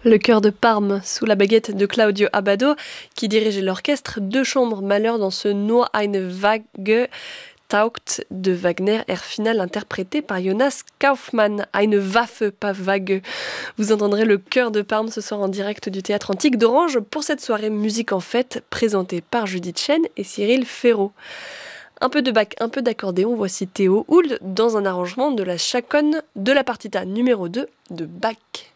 Le chœur de Parme, sous la baguette de Claudio Abbado, qui dirigeait l'orchestre Deux chambres Malheur dans ce Nur eine Waage taugt de Wagner, air final interprété par Jonas Kaufmann. Eine Waffe, pas vague. Vous entendrez le chœur de Parme ce soir en direct du Théâtre Antique d'Orange pour cette soirée musique en fête présentée par Judith Chen et Cyril Ferraud. Un peu de Bach, un peu d'accordéon, voici Théo Hould dans un arrangement de la chaconne de la partita numéro 2 de Bach.